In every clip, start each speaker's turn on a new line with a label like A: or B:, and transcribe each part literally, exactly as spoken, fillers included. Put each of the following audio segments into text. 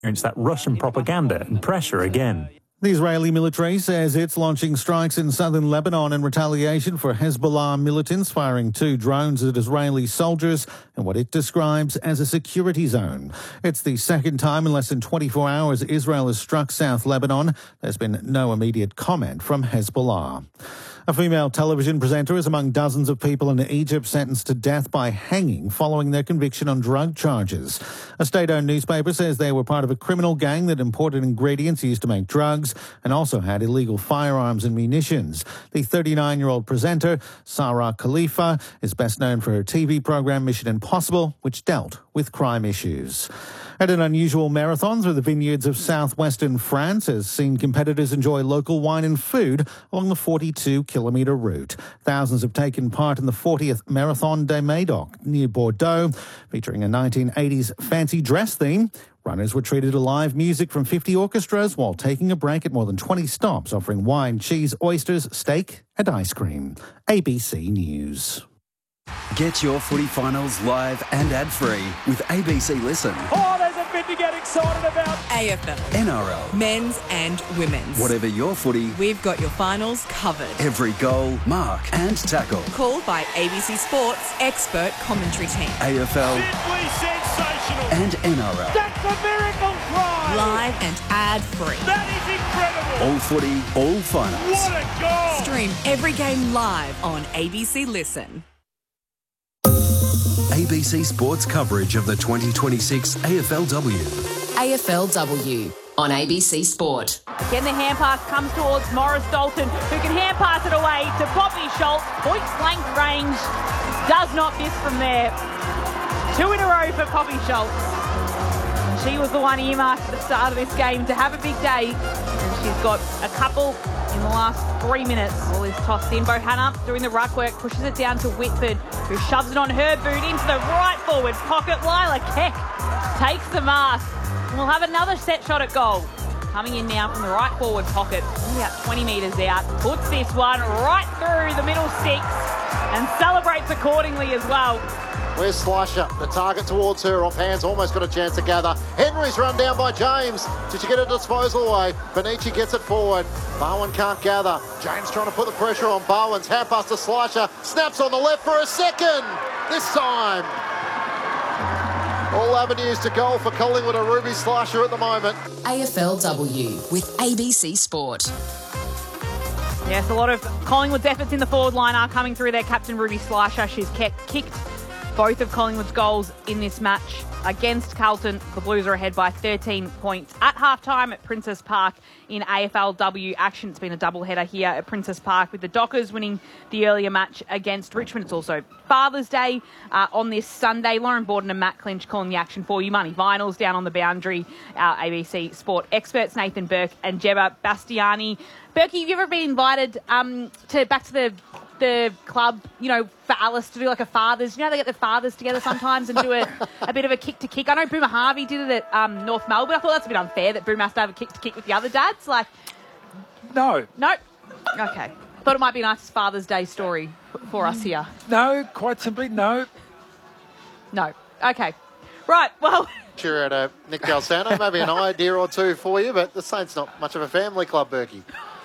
A: It's that Russian propaganda and pressure again.
B: The Israeli military says it's launching strikes in southern Lebanon in retaliation for Hezbollah militants firing two drones at Israeli soldiers in what it describes as a security zone. It's the second time in less than twenty-four hours Israel has struck South Lebanon. There's been no immediate comment from Hezbollah. A female television presenter is among dozens of people in Egypt sentenced to death by hanging following their conviction on drug charges. A state-owned newspaper says they were part of a criminal gang that imported ingredients used to make drugs and also had illegal firearms and munitions. The thirty-nine-year-old presenter, Sarah Khalifa, is best known for her T V program Mission Impossible, which dealt with crime issues. And an unusual marathon through the vineyards of southwestern France has seen competitors enjoy local wine and food along the forty-two kilometre route. Thousands have taken part in the fortieth Marathon des Médocs near Bordeaux, featuring a nineteen eighties fancy dress theme. Runners were treated to live music from fifty orchestras while taking a break at more than twenty stops, offering wine, cheese, oysters, steak and ice cream. A B C News.
C: Get your footy finals live and ad-free with A B C Listen.
D: Oh, there's a bit to get excited about.
E: A F L.
C: N R L.
E: Men's and women's.
C: Whatever your footy,
E: we've got your finals covered.
C: Every goal, mark and tackle.
E: Called by A B C Sports expert commentary team.
C: A F L.
D: Simply sensational.
C: And N R L.
D: That's a miracle try.
E: Live and ad-free.
D: That is incredible.
C: All footy, all finals.
D: What a goal.
E: Stream every game live on A B C Listen.
C: A B C Sports coverage of the twenty twenty-six A F L W.
F: A F L W on A B C Sport.
G: Again, the hand pass comes towards Morris Dalton, who can hand pass it away to Poppy Schultz. Point blank range, does not miss from there. Two in a row for Poppy Schultz. And she was the one earmarked at the start of this game to have a big day. And she's got a couple in the last three minutes. All is tossed in. Bohanna doing the ruck work, pushes it down to Whitford, who shoves it on her boot into the right forward pocket. Lila Keck takes the mark. And we'll have another set shot at goal. Coming in now from the right forward pocket, about twenty metres out. Puts this one right through the middle six and celebrates accordingly as well.
H: Where's Slasher? The target towards her, off hands, almost got a chance together. Henry's run down by James. Did she get a disposal away? Benici gets it forward. Bowen can't gather. James trying to put the pressure on Bowen's. Hand pass to Slasher. Snaps on the left for a second. This time. All avenues to goal for Collingwood and Ruby Slasher at the moment.
F: A F L W with A B C Sport.
G: Yes, a lot of Collingwood's efforts in the forward line are coming through their captain, Ruby Slasher. She's kept, kicked both of Collingwood's goals in this match against Carlton. The Blues are ahead by thirteen points at halftime at Princess Park in A F L W action. It's been a doubleheader here at Princess Park with the Dockers winning the earlier match against Richmond. It's also Father's Day uh, on this Sunday. Lauren Borden and Matt Clinch calling the action for you. Money Vinyls down on the boundary. Our A B C Sport experts Nathan Burke and Jebba Bastiani. Berkey, have you ever been invited um, to back to the the club, you know, for Alice to do like a fathers, you know, they get the fathers together sometimes and do a, a bit of a kick to kick. I know Boomer Harvey did it at um, North Melbourne. I thought that's a bit unfair that Boomer has to have a kick to kick with the other dads. Like,
I: no.
G: No? Okay. Thought it might be a nice Father's Day story for us here.
I: No, quite simply, no.
G: No. Okay. Right, well...
H: Cheer out, uh, Nick Galsano. Maybe an idea or two for you, but the Saints not much of a family club, Berkey.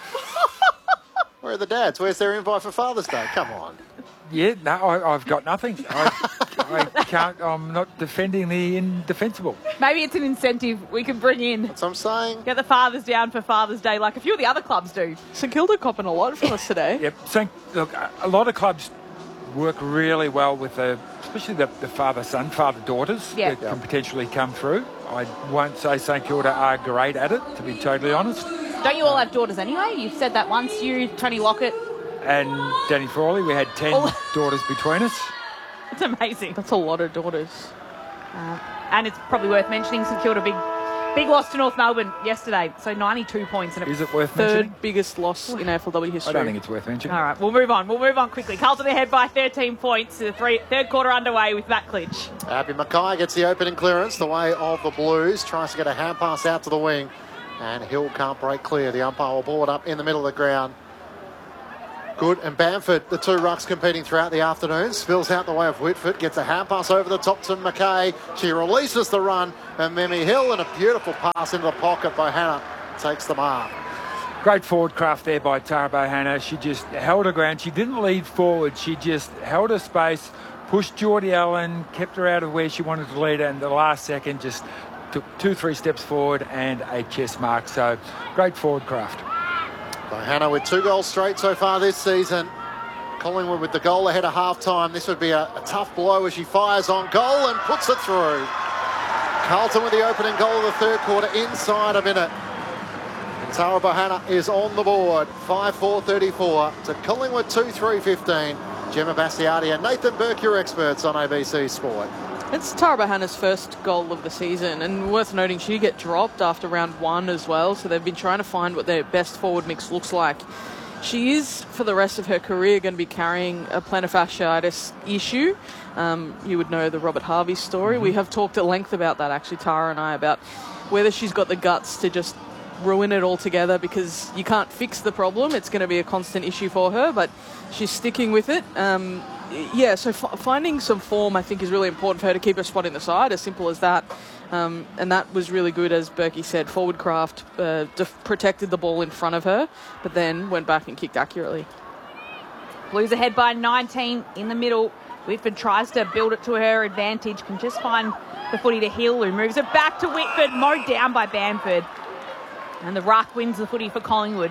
H: Where are the dads? Where's their invite for Father's Day? Come on.
I: Yeah, no, I, I've got nothing. I, I can't, I'm not defending the indefensible.
G: Maybe it's an incentive we can bring in.
H: That's what I'm saying.
G: Get the fathers down for Father's Day like a few of the other clubs do.
J: St Kilda copping a lot from us today.
I: Yep. St, look, a lot of clubs work really well with the, especially the, the father-son, father-daughters
G: yeah.
I: that yeah. can potentially come through. I won't say St Kilda are great at it, to be totally honest.
G: Don't you all have daughters anyway? You've said that once, you, Tony Lockett.
I: And Danny Frawley, we had ten oh. daughters between us.
G: It's amazing.
J: That's a lot of daughters.
G: Uh, and it's probably worth mentioning St Kilda big big loss to North Melbourne yesterday. So ninety-two points. And
I: Is it worth
J: third
I: mentioning?
J: biggest loss in A F L W history.
I: I don't think it's worth mentioning.
G: All right, we'll move on. We'll move on quickly. Carlton ahead by thirteen points. The three, third quarter underway with Matt Clinch.
H: Abby Mackay gets the opening clearance the way of the Blues. Tries to get a hand pass out to the wing. And Hill can't break clear. The umpire will ball it up in the middle of the ground. Good, and Bamford, the two rucks competing throughout the afternoon, spills out the way of Whitford, gets a hand pass over the top to McKay. She releases the run, and Mimi Hill, and a beautiful pass into the pocket by Hannah, takes the mark.
I: Great forward craft there by Tara Bohanna. She just held her ground. She didn't lead forward. She just held her space, pushed Geordie Allen, kept her out of where she wanted to lead, and the last second just took two, three steps forward and a chest mark. So great forward craft.
H: Bohanna with two goals straight so far this season. Collingwood with the goal ahead of half-time. This would be a, a tough blow as she fires on goal and puts it through. Carlton with the opening goal of the third quarter inside a minute. And Tara Bohanna is on the board. five four thirty-four to Collingwood two three fifteen. Gemma Bastiati and Nathan Burke, your experts on A B C Sport.
J: It's Tara Bohanna's first goal of the season, and worth noting she get dropped after round one as well, so they've been trying to find what their best forward mix looks like. She is, for the rest of her career, going to be carrying a plantar fasciitis issue. Um, you would know the Robert Harvey story. Mm-hmm. We have talked at length about that, actually, Tara and I, about whether she's got the guts to just ruin it altogether, because you can't fix the problem. It's going to be a constant issue for her, but she's sticking with it. Um, yeah, so f- finding some form, I think, is really important for her to keep her spot in the side, as simple as that. Um, and that was really good, as Berkey said. Forward craft uh, def- protected the ball in front of her, but then went back and kicked accurately.
G: Blues ahead by nineteen in the middle. Whitford tries to build it to her advantage, can just find the footy to Hill, who moves it back to Whitford, mowed down by Bamford. And the ruck wins the footy for Collingwood.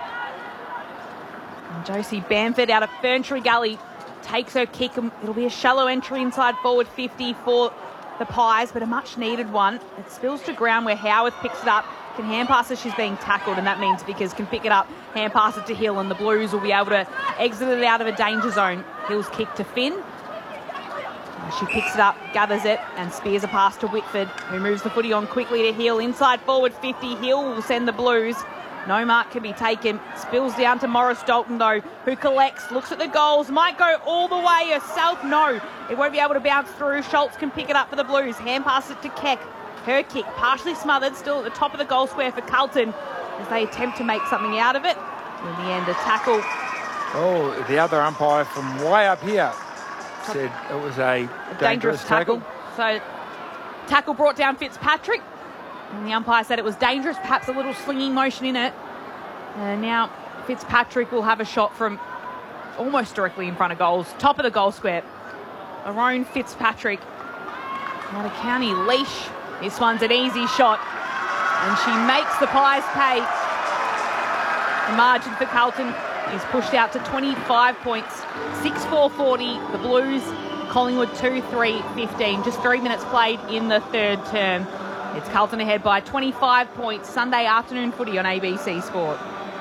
G: And Josie Bamford out of Ferntree Gully takes her kick. It'll be a shallow entry inside forward fifty for the Pies, but a much needed one. It spills to ground where Howarth picks it up. Can hand pass as she's being tackled, and that means Vickers can pick it up, hand pass it to Hill, and the Blues will be able to exit it out of a danger zone. Hill's kick to Finn. She picks it up, gathers it, and spears a pass to Whitford, who moves the footy on quickly to Hill. Inside forward fifty, Hill will send the Blues. No mark can be taken. Spills down to Morris Dalton, though, who collects, looks at the goals, might go all the way herself. No, it won't be able to bounce through. Schultz can pick it up for the Blues. Hand pass it to Keck. Her kick, partially smothered, still at the top of the goal square for Carlton, as they attempt to make something out of it. In the end, a tackle.
I: Oh, the other umpire from way up here said it was a, a dangerous, dangerous tackle.
G: tackle. So, tackle brought down Fitzpatrick. And the umpire said it was dangerous, perhaps a little slinging motion in it. And now Fitzpatrick will have a shot from almost directly in front of goals. Top of the goal square. Arone Fitzpatrick out of County Leash. This one's an easy shot. And she makes the Pies pay. The margin for Carlton is pushed out to twenty-five points. six four forty. The Blues, Collingwood two three fifteen. Just three minutes played in the third term. It's Carlton ahead by twenty-five points. Sunday afternoon footy on A B C Sport.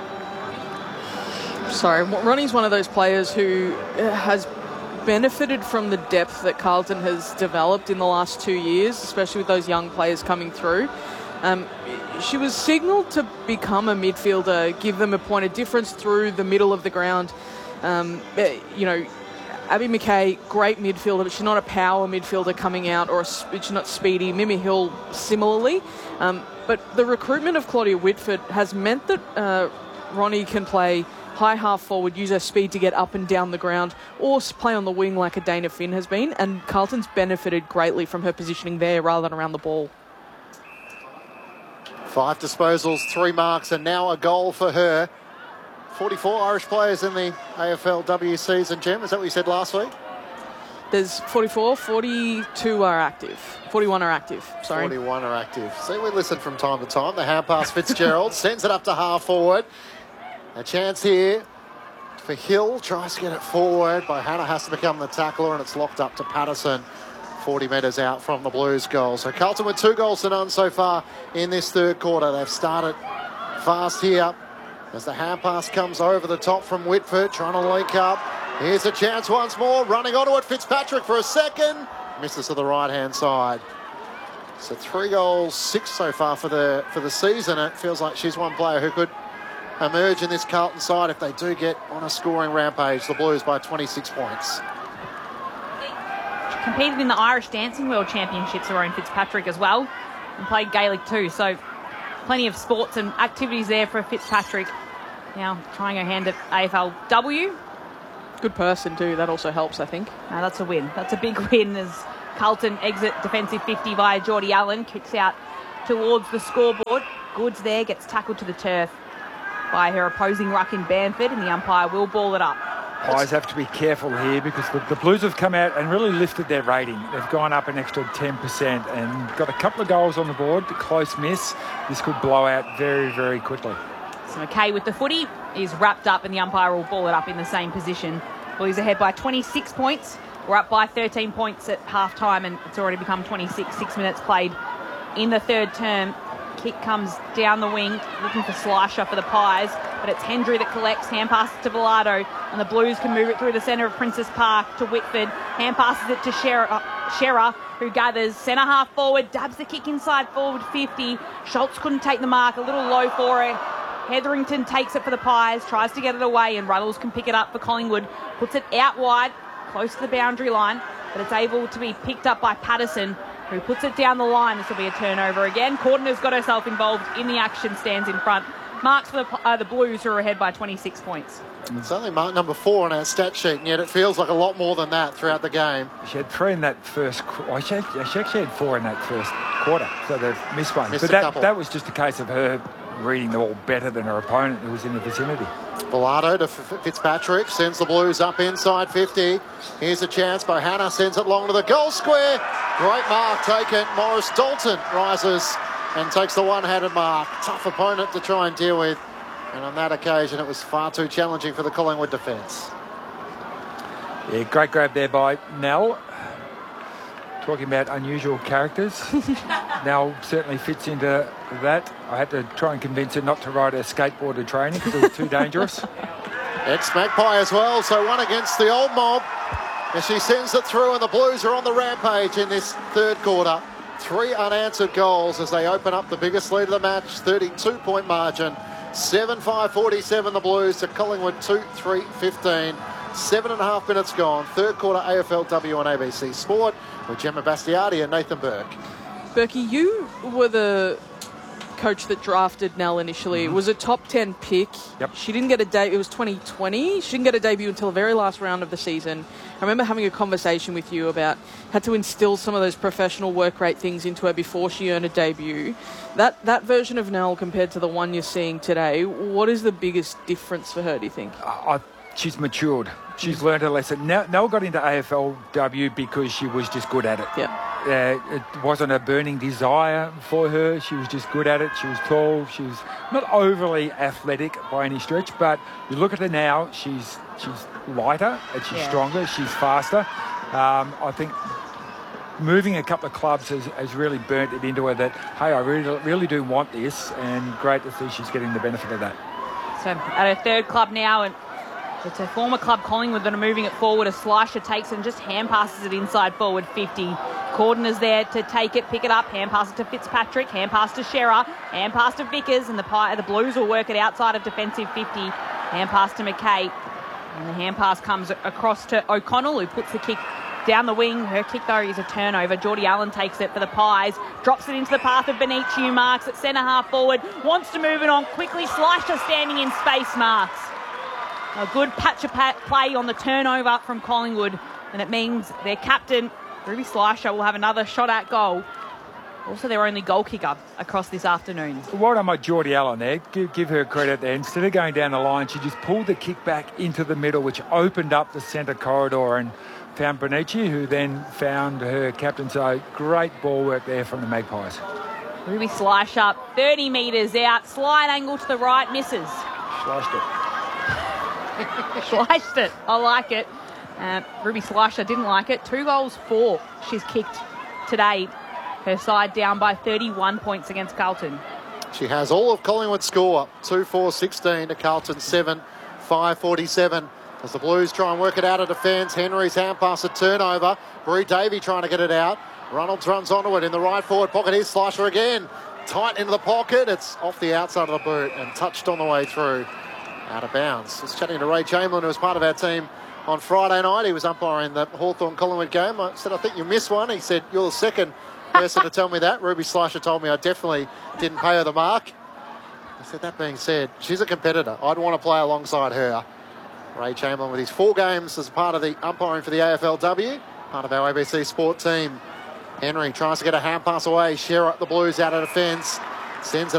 J: Sorry, Ronnie's one of those players who has benefited from the depth that Carlton has developed in the last two years, especially with those young players coming through. Um, she was signalled to become a midfielder, give them a point of difference through the middle of the ground. Um, you know, Abby McKay, great midfielder, but she's not a power midfielder coming out, or a, she's not speedy. Mimi Hill, similarly. Um, but the recruitment of Claudia Whitford has meant that uh, Ronnie can play high half forward, use her speed to get up and down the ground, or play on the wing like a Dana Finn has been. And Carlton's benefited greatly from her positioning there rather than around the ball.
H: Five disposals, three marks, and now a goal for her. forty-four Irish players in the A F L W season, Gem. Is that what you said last week?
J: There's forty-four, forty-two are active. forty-one are active, sorry.
H: forty-one are active. See, we listen from time to time. The hand pass, Fitzgerald sends it up to half forward. A chance here for Hill. Tries to get it forward, but Hannah has to become the tackler, and it's locked up to Patterson. forty metres out from the Blues goal. So Carlton with two goals to none so far in this third quarter. They've started fast here as the hand pass comes over the top from Whitford, trying to link up. Here's a chance once more, running onto it, Fitzpatrick for a second. Misses to the right-hand side. So three goals, six so far for the for the season. It feels like she's one player who could emerge in this Carlton side if they do get on a scoring rampage. The Blues by twenty-six points.
G: Competed in the Irish Dancing World Championships, Arone Fitzpatrick, as well, and played Gaelic too. So plenty of sports and activities there for Fitzpatrick. Now trying her hand at A F L W.
J: Good person too. That also helps, I think.
G: No, that's a win. That's a big win as Carlton exit defensive fifty via Geordie Allen. Kicks out towards the scoreboard. Goods there, gets tackled to the turf by her opposing ruck in Bamford, and the umpire will ball it up.
I: Pies have to be careful here because the, the Blues have come out and really lifted their rating. They've gone up an extra ten percent and got a couple of goals on the board. A close miss. This could blow out very, very quickly.
G: So McKay with the footy is wrapped up, and the umpire will ball it up in the same position. Blues ahead by twenty-six points. We're up by thirteen points at half time, and it's already become twenty-six. Six minutes played in the third term. Kick comes down the wing, looking for Slasher for the Pies, but it's Hendry that collects. Hand passes to Velardo, and the Blues can move it through the centre of Princess Park to Whitford. Hand passes it to Shearer, Shearer who gathers centre half forward, dabs the kick inside forward fifty. Schultz couldn't take the mark, a little low for her. Hetherington takes it for the Pies, tries to get it away, and Ruddles can pick it up for Collingwood. Puts it out wide, close to the boundary line, but it's able to be picked up by Patterson, who puts it down the line. This will be a turnover again. Corden has got herself involved in the action, stands in front. Marks for the, uh, the Blues, who are ahead by twenty-six points.
H: It's only mark number four on our stat sheet, and yet it feels like a lot more than that throughout the game.
I: She had three in that first quarter. Well, she, had, she actually had four in that first quarter, so they've missed one.
H: Missed
I: but
H: a
I: that,
H: couple.
I: that was just a case of her reading the ball better than her opponent who was in the vicinity.
H: Velardo to Fitzpatrick, sends the Blues up inside fifty. Here's a chance. Bohanna sends it long to the goal square. Great mark taken. Morris Dalton rises and takes the one-handed mark. Tough opponent to try and deal with. And on that occasion, it was far too challenging for the Collingwood defence.
I: Yeah, great grab there by Nell. Talking about unusual characters. Nell certainly fits into that. I had to try and convince her not to ride her skateboard to training because it was too dangerous.
H: Ex-Magpie as well, so one against the old mob. As she sends it through, and the Blues are on the rampage in this third quarter. Three unanswered goals as they open up the biggest lead of the match, thirty-two point margin. seven five forty-seven the Blues to Collingwood two three fifteen. Seven and a half minutes gone. Third quarter A F L W on A B C Sport with Gemma Bastiardi and Nathan Burke.
J: Berkey, you were the coach that drafted Nell initially. It was a top ten pick.
I: Yep.
J: She didn't get a debut. It was twenty twenty. She didn't get a debut until the very last round of the season. I remember having a conversation with you about how to instill some of those professional work rate things into her before she earned a debut. That that version of Nell compared to the one you're seeing today, what is the biggest difference for her, do you think?
I: I, she's matured. She's learned her lesson. Nell, Nell got into A F L W because she was just good at it.
J: Yeah.
I: Uh, it wasn't a burning desire for her. She was just good at it. She was tall. She was not overly athletic by any stretch, but you look at her now, she's she's lighter and she's
G: Yeah.
I: stronger. She's faster. Um, I think moving a couple of clubs has, has really burnt it into her that, hey, I really, really do want this, and great to see she's getting the benefit of that.
G: So at her third club now, and it's her former club Collingwood that are moving it forward. A Slasher takes it and just hand passes it inside forward fifty. Corden is there to take it, pick it up, hand pass it to Fitzpatrick, hand pass to Shearer, hand pass to Vickers, and the the Blues will work it outside of defensive fifty. Hand pass to McKay, and the hand pass comes across to O'Connell, who puts the kick down the wing. Her kick, though, is a turnover. Geordie Allen takes it for the Pies, drops it into the path of Benici, who marks at centre half forward, wants to move it on quickly. Slasher standing in space, marks. A good patch of pat play on the turnover from Collingwood, and it means their captain, Ruby Slasher, will have another shot at goal. Also their only goal kicker across this afternoon.
I: Well done by Geordie Allen there. Give, give her credit there. Instead of going down the line, she just pulled the kick back into the middle, which opened up the centre corridor and found Benici, who then found her captain. So great ball work there from the Magpies.
G: Ruby Slasher, thirty metres out, slide angle to the right, misses.
I: Sliced it.
G: Sliced it. I like it. Uh, Ruby Slasher didn't like it. Two goals, four she's kicked today. Her side down by thirty-one points against Carlton.
H: She has all of Collingwood's score, two four sixteen to Carlton seven five forty-seven. As the Blues try and work it out of defence, Henry's hand pass a turnover. Bree Davey trying to get it out. Reynolds runs onto it in the right forward pocket. Here's Slasher again. Tight into the pocket. It's off the outside of the boot and touched on the way through. Out of bounds. I was chatting to Ray Chamberlain, who was part of our team on Friday night. He was umpiring the Hawthorn-Collingwood game. I said, I think you missed one. He said, you're the second person to tell me that. Ruby Slasher told me I definitely didn't pay her the mark. I said, that being said, she's a competitor. I'd want to play alongside her. Ray Chamberlain with his four games as part of the umpiring for the A F L W, part of our A B C Sport team. Henry tries to get a hand pass away. Shearer up the Blues out of defence. Sends it